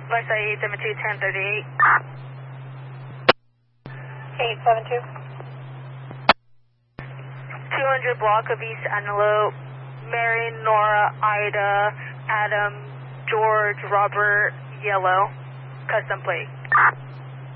Versailles 72 1038. 872. 200 block of East Antelope, Mary, Nora, Ida, Adam, George, Robert, Yellow, custom plate.